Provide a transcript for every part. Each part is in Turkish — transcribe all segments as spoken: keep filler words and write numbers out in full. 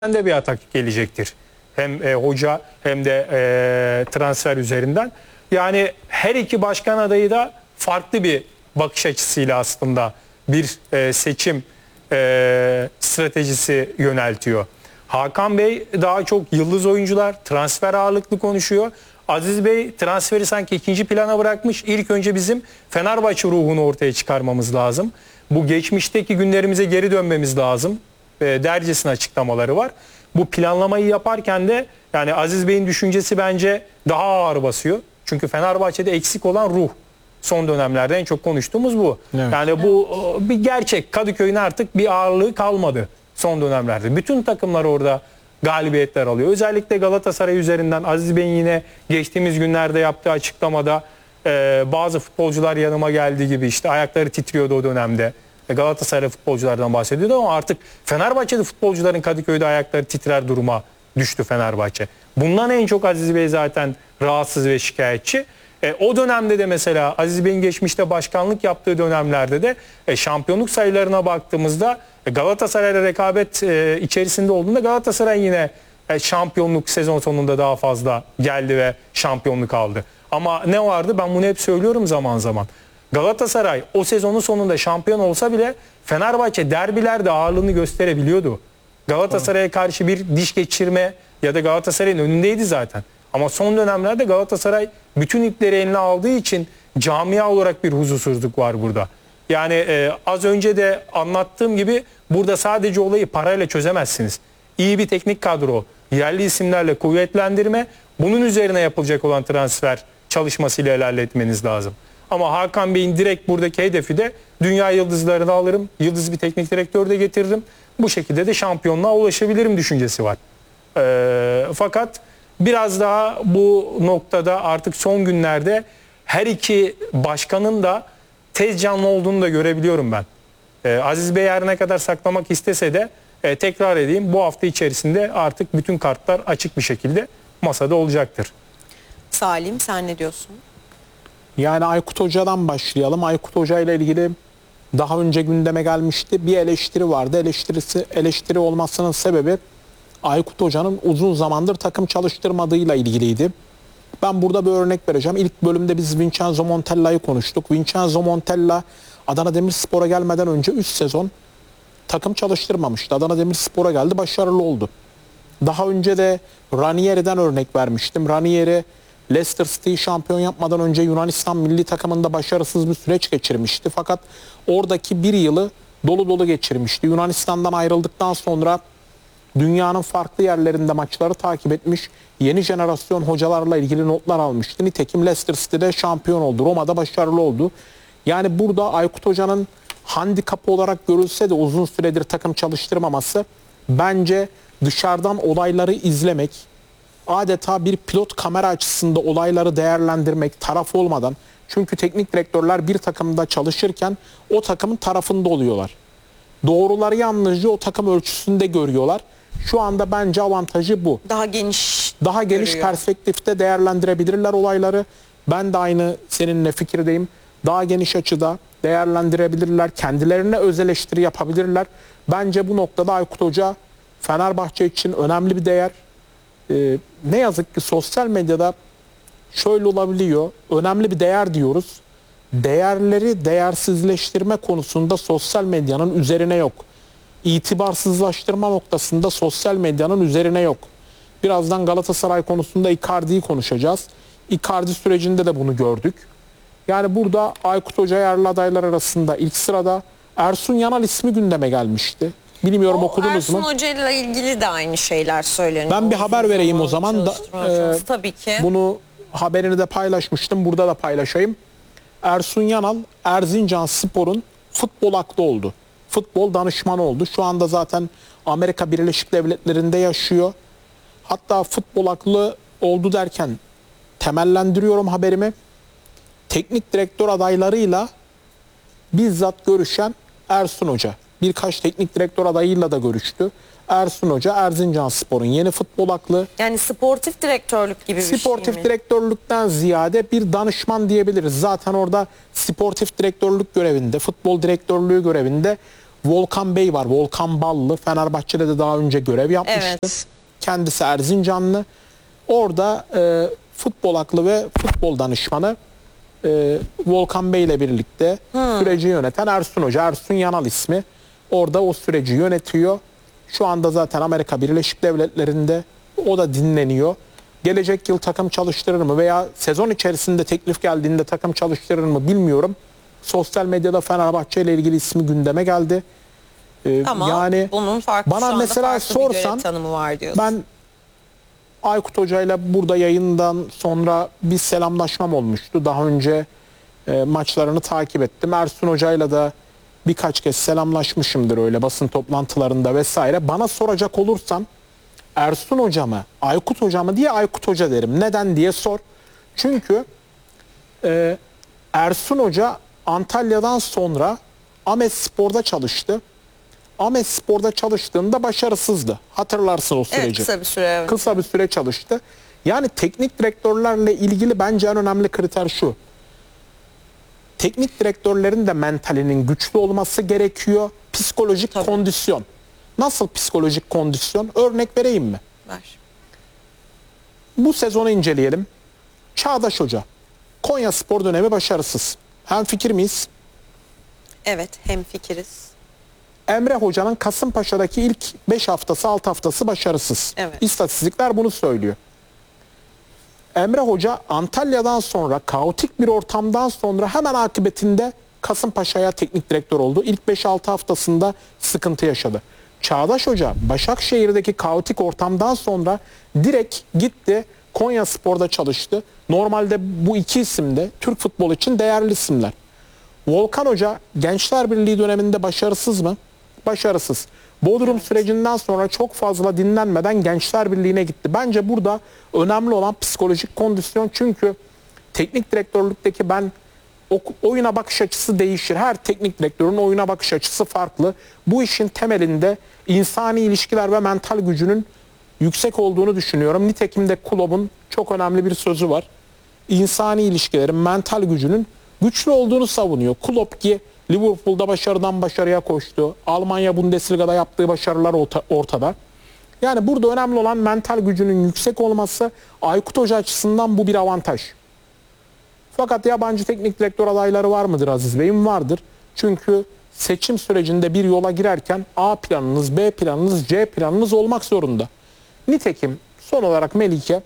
de bir atak gelecektir. Hem e, hoca hem de e, transfer üzerinden. Yani her iki başkan adayı da farklı bir bakış açısıyla aslında bir e, seçim e, stratejisi yöneltiyor. Hakan Bey daha çok yıldız oyuncular, transfer ağırlıklı konuşuyor. Aziz Bey transferi sanki ikinci plana bırakmış. İlk önce bizim Fenerbahçe ruhunu ortaya çıkarmamız lazım. Bu geçmişteki günlerimize geri dönmemiz lazım. E, dercesine açıklamaları var. Bu planlamayı yaparken de yani Aziz Bey'in düşüncesi bence daha ağır basıyor. Çünkü Fenerbahçe'de eksik olan ruh. Son dönemlerde en çok konuştuğumuz bu. Evet. Yani bu bir gerçek. Kadıköy'ün artık bir ağırlığı kalmadı son dönemlerde. Bütün takımlar orada galibiyetler alıyor. Özellikle Galatasaray üzerinden Aziz Bey'in yine geçtiğimiz günlerde yaptığı açıklamada e, bazı futbolcular yanıma geldiği gibi işte ayakları titriyordu o dönemde. Galatasaray futbolculardan bahsediyordu ama artık Fenerbahçe'de futbolcuların Kadıköy'de ayakları titrer duruma düştü Fenerbahçe. Bundan en çok Aziz Bey zaten rahatsız ve şikayetçi. E, o dönemde de mesela Aziz Bey'in geçmişte başkanlık yaptığı dönemlerde de e, şampiyonluk sayılarına baktığımızda e, Galatasaray'la rekabet e, içerisinde olduğunda Galatasaray yine e, şampiyonluk sezon sonunda daha fazla geldi ve şampiyonluk aldı. Ama ne vardı? Ben bunu hep söylüyorum zaman zaman. Galatasaray o sezonun sonunda şampiyon olsa bile Fenerbahçe derbilerde ağırlığını gösterebiliyordu. Galatasaray'a karşı bir diş geçirme ya da Galatasaray'ın önündeydi zaten. Ama son dönemlerde Galatasaray bütün ipleri eline aldığı için camia olarak bir huzursuzluk var burada. Yani e, az önce de anlattığım gibi burada sadece olayı parayla çözemezsiniz. İyi bir teknik kadro, yerli isimlerle kuvvetlendirme, bunun üzerine yapılacak olan transfer çalışmasıyla ilerletmeniz lazım. Ama Hakan Bey'in direkt buradaki hedefi de dünya yıldızlarını alırım, yıldız bir teknik direktör de getiririm. Bu şekilde de şampiyonluğa ulaşabilirim düşüncesi var. Ee, fakat biraz daha bu noktada artık son günlerde her iki başkanın da tez canlı olduğunu da görebiliyorum ben. Ee, Aziz Bey her ne kadar saklamak istese de e, tekrar edeyim, bu hafta içerisinde artık bütün kartlar açık bir şekilde masada olacaktır. Salim, sen ne diyorsun? Yani Aykut Hoca'dan başlayalım. Aykut Hoca ile ilgili daha önce gündeme gelmişti. Bir eleştiri vardı. Eleştirisi, eleştiri olmasının sebebi Aykut Hoca'nın uzun zamandır takım çalıştırmadığıyla ilgiliydi. Ben burada bir örnek vereceğim. İlk bölümde biz Vincenzo Montella'yı konuştuk. Vincenzo Montella Adana Demirspor'a gelmeden önce üç sezon takım çalıştırmamıştı. Adana Demirspor'a geldi, başarılı oldu. Daha önce de Ranieri'den örnek vermiştim. Ranieri Leicester City'yi şampiyon yapmadan önce Yunanistan milli takımında başarısız bir süreç geçirmişti. Fakat oradaki bir yılı dolu dolu geçirmişti. Yunanistan'dan ayrıldıktan sonra dünyanın farklı yerlerinde maçları takip etmiş, yeni jenerasyon hocalarla ilgili notlar almıştı. Nitekim Leicester City'de şampiyon oldu, Roma'da başarılı oldu. Yani burada Aykut Hoca'nın handikapı olarak görülse de uzun süredir takım çalıştırmaması, bence dışarıdan olayları izlemek, adeta bir pilot kamera açısında olayları değerlendirmek, taraf olmadan. Çünkü teknik direktörler bir takımda çalışırken o takımın tarafında oluyorlar. Doğruları yanlışı o takım ölçüsünde görüyorlar. Şu anda bence avantajı bu. Daha geniş Daha geniş görüyor. perspektifte değerlendirebilirler olayları. Ben de aynı seninle fikirdeyim. Daha geniş açıda değerlendirebilirler. Kendilerine öz eleştiri yapabilirler. Bence bu noktada Aykut Hoca Fenerbahçe için önemli bir değer. Ee, ne yazık ki sosyal medyada şöyle olabiliyor. Önemli bir değer diyoruz. Değerleri değersizleştirme konusunda sosyal medyanın üzerine yok. İtibarsızlaştırma noktasında sosyal medyanın üzerine yok. Birazdan Galatasaray konusunda Icardi'yi konuşacağız. Icardi sürecinde de bunu gördük. Yani burada Aykut Hoca yerli adaylar arasında ilk sırada Ersun Yanal ismi gündeme gelmişti. Bilmiyorum, o okudunuz Ersun mu? Hoca ile ilgili de aynı şeyler söyleniyor. Ben bir haber vereyim o zaman da. E, tabii ki. Bunu haberini de paylaşmıştım. Burada da paylaşayım. Ersun Yanal Erzincan Spor'un futbol aklı oldu. Futbol danışmanı oldu. Şu anda zaten Amerika Birleşik Devletleri'nde yaşıyor. Hatta futbol aklı oldu derken temellendiriyorum haberimi. Teknik direktör adaylarıyla bizzat görüşen Ersun Hoca. Birkaç teknik direktör adayıyla da görüştü. Ersun Hoca Erzincanspor'un yeni futbol aklı. Yani sportif direktörlük gibi bir şey mi? Sportif direktörlükten ziyade bir danışman diyebiliriz. Zaten orada sportif direktörlük görevinde, futbol direktörlüğü görevinde Volkan Bey var. Volkan Ballı. Fenerbahçe'de de daha önce görev yapmıştı. Evet. Kendisi Erzincanlı. Orada e, futbol aklı ve futbol danışmanı e, Volkan Bey ile birlikte süreci yöneten Ersun Hoca. Ersun Yanal ismi. Orada o süreci yönetiyor. Şu anda zaten Amerika Birleşik Devletleri'nde, o da dinleniyor. Gelecek yıl takım çalıştırır mı veya sezon içerisinde teklif geldiğinde takım çalıştırır mı bilmiyorum. Sosyal medyada Fenerbahçe ile ilgili ismi gündeme geldi. Ee, Ama yani bunun farklı, bana şu anda mesela farklı bir görev sorsan, tanımı var diyorsun. ben Aykut Hoca ile burada yayından sonra bir selamlaşmam olmuştu. Daha önce e, maçlarını takip ettim. Ersun Hoca ile de birkaç kez selamlaşmışımdır öyle basın toplantılarında vesaire. Bana soracak olursan Ersun Hoca mı, Aykut Hoca mı diye Aykut Hoca derim. Neden diye sor. Çünkü e, Ersun Hoca Antalya'dan sonra Ahmet Spor'da çalıştı. Ahmet Spor'da çalıştığında başarısızdı. Hatırlarsın o süreci. Evet, kısa bir süre. Evet. Kısa bir süre çalıştı. Yani teknik direktörlerle ilgili bence en önemli kriter şu. Teknik direktörlerin de mentalinin güçlü olması gerekiyor. Psikolojik Tabii. kondisyon. Nasıl psikolojik kondisyon? Örnek vereyim mi? Ver. Bu sezonu inceleyelim. Çağdaş Hoca. Konyaspor dönemi başarısız. Hemfikir miyiz? Evet, hemfikiriz. Emre Hoca'nın Kasımpaşa'daki ilk beş haftası altı haftası başarısız. Evet. İstatistikler bunu söylüyor. Emre Hoca Antalya'dan sonra kaotik bir ortamdan sonra hemen akıbetinde Kasımpaşa'ya teknik direktör oldu. İlk beş altı haftasında sıkıntı yaşadı. Çağdaş Hoca Başakşehir'deki kaotik ortamdan sonra direkt gitti Konyaspor'da çalıştı. Normalde bu iki isim de Türk futbolu için değerli isimler. Volkan Hoca Gençler Birliği döneminde başarısız mı? Başarısız. Bodrum sürecinden sonra çok fazla dinlenmeden Gençler Birliği'ne gitti. Bence burada önemli olan psikolojik kondisyon, çünkü teknik direktörlükteki ben o, oyuna bakış açısı değişir. Her teknik direktörün oyuna bakış açısı farklı. Bu işin temelinde insani ilişkiler ve mental gücünün yüksek olduğunu düşünüyorum. Nitekim de Klopp'un çok önemli bir sözü var. İnsani ilişkilerin, mental gücünün güçlü olduğunu savunuyor. Klopp ki Liverpool'da başarıdan başarıya koştu. Almanya Bundesliga'da yaptığı başarılar orta, ortada. Yani burada önemli olan mental gücünün yüksek olması. Aykut Hoca açısından bu bir avantaj. Fakat yabancı teknik direktör adayları var mıdır Aziz Bey'im? Vardır. Çünkü seçim sürecinde bir yola girerken A planınız, B planınız, C planınız olmak zorunda. Nitekim son olarak Melike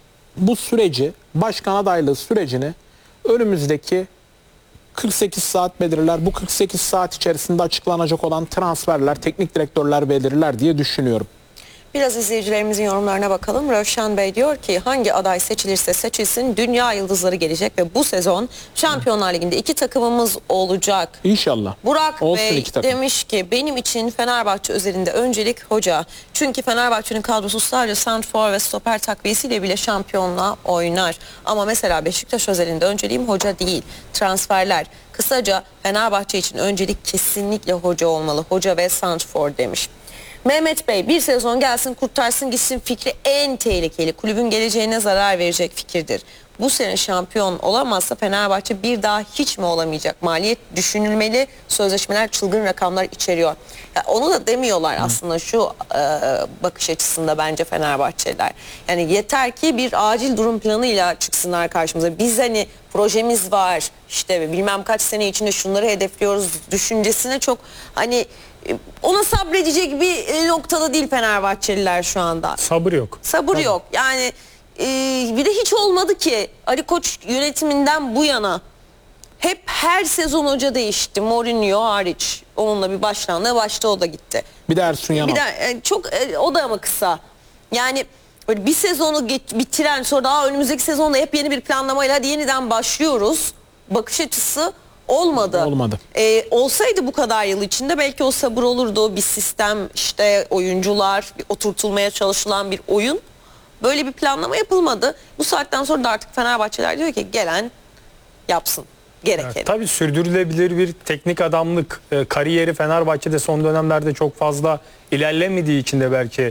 bu süreci, başkan adaylığı sürecini önümüzdeki kırk sekiz saat belirler. Bu kırk sekiz saat içerisinde açıklanacak olan transferler, teknik direktörler belirler diye düşünüyorum. Biraz izleyicilerimizin yorumlarına bakalım. Rövşen Bey diyor ki hangi aday seçilirse seçilsin dünya yıldızları gelecek ve bu sezon Şampiyonlar Ligi'nde iki takımımız olacak. İnşallah. Burak Olsun Bey iki takım. demiş ki benim için Fenerbahçe özelinde öncelik hoca. Çünkü Fenerbahçe'nin kadrosu sadece santrfor ve stoper takviyesiyle bile şampiyonluğa oynar. Ama mesela Beşiktaş özelinde önceliğim hoca değil, transferler. Kısaca Fenerbahçe için öncelik kesinlikle hoca olmalı. Hoca ve santrfor demiş. Mehmet Bey bir sezon gelsin kurtarsın gitsin fikri en tehlikeli. Kulübün geleceğine zarar verecek fikirdir. Bu sene şampiyon olamazsa Fenerbahçe bir daha hiç mi olamayacak? Maliyet düşünülmeli, sözleşmeler çılgın rakamlar içeriyor. Ya onu da demiyorlar aslında şu e, bakış açısında bence Fenerbahçeliler. Yani yeter ki bir acil durum planıyla çıksınlar karşımıza. Biz hani projemiz var işte bilmem kaç sene içinde şunları hedefliyoruz düşüncesine çok hani ona sabredecek bir noktada değil Fenerbahçeliler şu anda. Sabır yok. Sabır Tabii. yok. Yani e, bir de hiç olmadı ki Ali Koç yönetiminden bu yana hep her sezon hoca değişti. Mourinho hariç. Onunla bir başlandı. Başta o da gitti. Bir de Ersun Yanal. Bir de e, çok e, o da ama kısa. Yani böyle bir sezonu geç, bitiren sonra daha önümüzdeki sezonda hep yeni bir planlamayla hadi yeniden başlıyoruz. Bakış açısı olmadı. Olmadı. Ee, olsaydı bu kadar yıl içinde belki o sabır olurdu. Bir sistem işte oyuncular bir oturtulmaya çalışılan bir oyun. Böyle bir planlama yapılmadı. Bu saatten sonra da artık Fenerbahçeler diyor ki gelen yapsın. Gerekeni. Evet, tabii sürdürülebilir bir teknik adamlık e, kariyeri Fenerbahçe'de son dönemlerde çok fazla ilerlemediği için de belki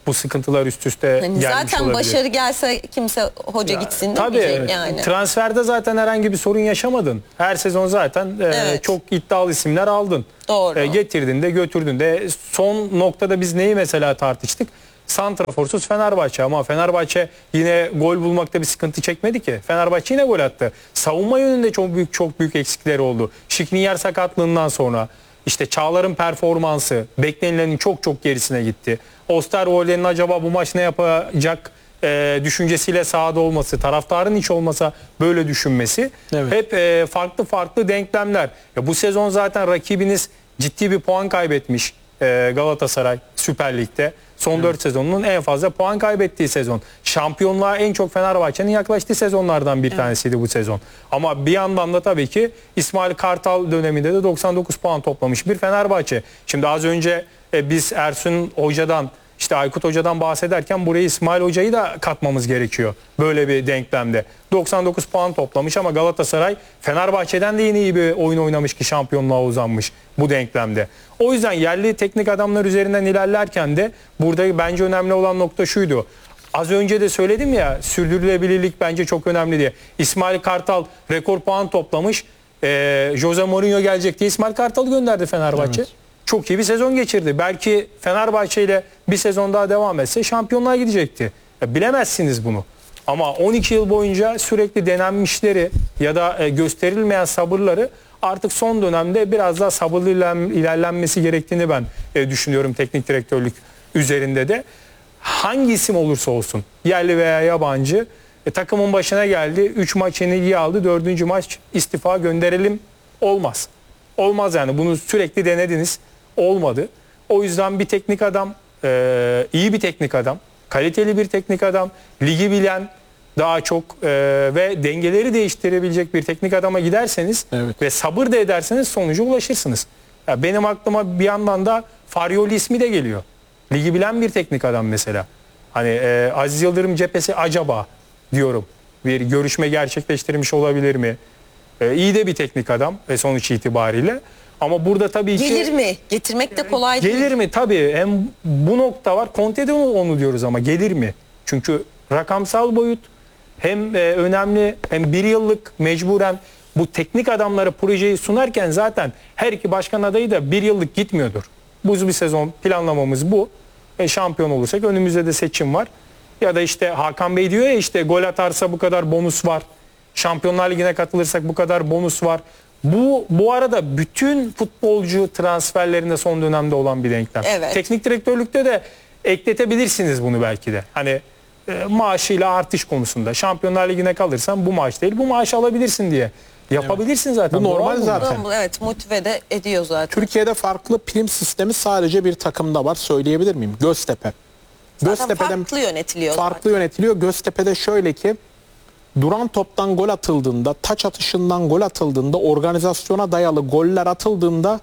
bu sıkıntılar üst üste Hani gelmiş zaten olabilir. başarı gelse kimse hoca gitsin Tabii demeyecek yani. transferde zaten herhangi bir sorun yaşamadın. Her sezon zaten e, Evet. çok iddialı isimler aldın. Doğru. E, getirdin de götürdün de. Son noktada biz neyi mesela tartıştık? Santraforsuz Fenerbahçe, ama Fenerbahçe yine gol bulmakta bir sıkıntı çekmedi ki. Fenerbahçe yine gol attı. Savunma yönünde çok büyük çok büyük eksikleri oldu. Skriniar sakatlığından sonra işte Çağlar'ın performansı beklenilenin çok çok gerisine gitti. Osterwolde'nin acaba bu maç ne yapacak e, düşüncesiyle sahada olması, taraftarın hiç olmasa böyle düşünmesi, Evet. hep e, farklı farklı denklemler. Ya bu sezon zaten rakibiniz ciddi bir puan kaybetmiş, e, Galatasaray Süper Lig'de. Son dört sezonunun en fazla puan kaybettiği sezon. Şampiyonluğa en çok Fenerbahçe'nin yaklaştığı sezonlardan bir tanesiydi bu sezon. Ama bir yandan da tabii ki İsmail Kartal döneminde de doksan dokuz puan toplamış bir Fenerbahçe. Şimdi az önce e, biz Ersun Hoca'dan, işte Aykut Hoca'dan bahsederken buraya İsmail Hoca'yı da katmamız gerekiyor. Böyle bir denklemde. doksan dokuz puan toplamış ama Galatasaray Fenerbahçe'den de yine iyi bir oyun oynamış ki şampiyonluğa uzanmış bu denklemde. O yüzden yerli teknik adamlar üzerinden ilerlerken de burada bence önemli olan nokta şuydu. Az önce de söyledim ya, sürdürülebilirlik bence çok önemli diye. İsmail Kartal rekor puan toplamış. Ee, Jose Mourinho gelecek diye İsmail Kartal'ı gönderdi Fenerbahçe. Evet. Çok iyi bir sezon geçirdi. Belki Fenerbahçe ile bir sezon daha devam etse şampiyonluğa gidecekti. Ya bilemezsiniz bunu. Ama on iki yıl boyunca sürekli denenmişleri ya da e, gösterilmeyen sabırları artık son dönemde biraz daha sabırlı ilerlen- ilerlenmesi gerektiğini ben e, düşünüyorum teknik direktörlük üzerinde de. Hangi isim olursa olsun, yerli veya yabancı, e, takımın başına geldi, üç maç yenilgi aldı, dördüncü maç istifa gönderelim, olmaz. Olmaz yani, bunu sürekli denediniz, olmadı. O yüzden bir teknik adam, e, iyi bir teknik adam, kaliteli bir teknik adam, ligi bilen daha çok e, ve dengeleri değiştirebilecek bir teknik adama giderseniz Evet. ve sabır da ederseniz sonuca ulaşırsınız. Ya benim aklıma bir yandan da Farioli ismi de geliyor. Ligi bilen bir teknik adam mesela. Hani e, Aziz Yıldırım cephesi acaba diyorum. Bir görüşme gerçekleştirmiş olabilir mi? E, iyi de bir teknik adam ve sonuç itibariyle. Ama burada tabii ki... Gelir mi? Getirmek de kolay değil. Gelir mi? Tabii. Hem bu nokta var. Conte'de onu diyoruz ama gelir mi? Çünkü rakamsal boyut hem e, önemli, hem bir yıllık mecburen bu teknik adamlara projeyi sunarken zaten her iki başkan adayı da bir yıllık gitmiyordur. Bu bir sezon planlamamız bu. E, şampiyon olursak önümüzde de seçim var. Ya da işte Hakan Bey diyor ya, işte gol atarsa bu kadar bonus var. Şampiyonlar Ligi'ne katılırsak bu kadar bonus var. Bu bu arada bütün futbolcu transferlerinde son dönemde olan bir denklem. Evet. Teknik direktörlükte de ekletebilirsiniz bunu belki de. Hani e, maaşıyla artış konusunda. Şampiyonlar Ligi'ne kalırsan bu maaş değil, bu maaşı alabilirsin diye. Yapabilirsin zaten. Bu normal Doğal zaten. Bu, evet, motive de ediyor zaten. Türkiye'de farklı prim sistemi sadece bir takımda var, söyleyebilir miyim? Göztepe. Zaten Göztepe'de farklı yönetiliyor. farklı yönetiliyor. Göztepe'de şöyle ki, duran toptan gol atıldığında, taç atışından gol atıldığında, organizasyona dayalı goller atıldığında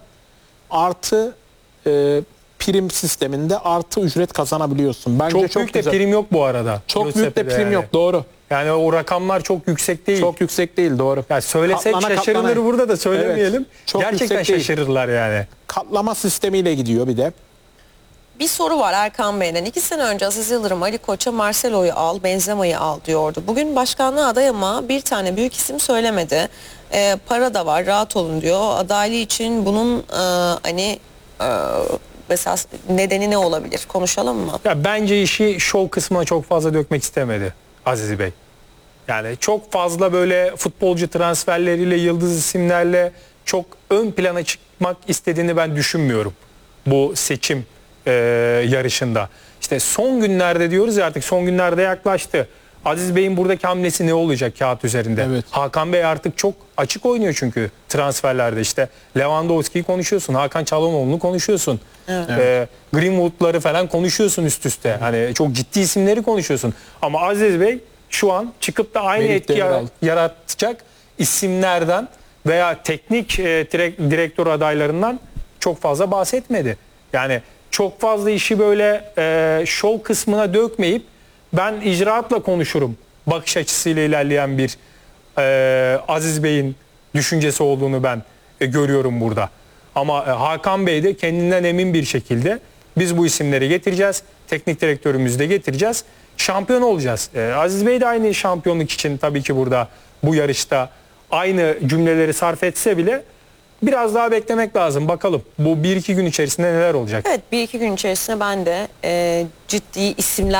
artı e, prim sisteminde artı ücret kazanabiliyorsun. Bence Çok, çok, büyük de güzel. prim yok bu arada. Çok büyük de Göztepe'de prim yani. yok, doğru. Yani o rakamlar çok yüksek değil. Çok yüksek değil, doğru. Ya söylesek Katlana şaşırılır, katlana. burada da söylemeyelim. Evet, çok Gerçekten yüksek değil. şaşırırlar yani. Katlama sistemiyle gidiyor bir de. Bir soru var Erkan Bey'den. İki sene önce Aziz Yıldırım Ali Koç'a Marcelo'yu al, Benzema'yı al diyordu. Bugün başkanlığa aday ama bir tane büyük isim söylemedi. Ee, para da var, rahat olun diyor. Adaylığı için bunun e, hani e, mesela nedeni ne olabilir? Konuşalım mı? Ya bence işi şov kısmına çok fazla dökmek istemedi Aziz Bey. Yani çok fazla böyle futbolcu transferleriyle, yıldız isimlerle çok ön plana çıkmak istediğini ben düşünmüyorum bu seçim e, yarışında. İşte son günlerde diyoruz ya, artık son günlerde yaklaştı. Aziz Bey'in buradaki hamlesi ne olacak kağıt üzerinde? Evet. Hakan Bey artık çok açık oynuyor çünkü transferlerde. İşte Lewandowski'yi konuşuyorsun, Hakan Çalhanoğlu'nu konuşuyorsun. Ee, Greenwood'ları falan konuşuyorsun üst üste. Hani çok ciddi isimleri konuşuyorsun. Ama Aziz Bey şu an çıkıp da aynı Melih etki Demiral. yaratacak isimlerden veya teknik e, direkt, direktör adaylarından çok fazla bahsetmedi. Yani çok fazla işi böyle e, şov kısmına dökmeyip ben icraatla konuşurum bakış açısıyla ilerleyen bir e, Aziz Bey'in düşüncesi olduğunu ben e, görüyorum burada. Ama e, Hakan Bey de kendinden emin bir şekilde Biz bu isimleri getireceğiz. Teknik direktörümüzü de getireceğiz. Şampiyon olacağız. Ee, Aziz Bey de aynı şampiyonluk için tabii ki burada bu yarışta aynı cümleleri sarf etse bile biraz daha beklemek lazım. Bakalım bu bir iki gün içerisinde neler olacak? Evet, bir iki gün içerisinde ben de e, ciddi isimler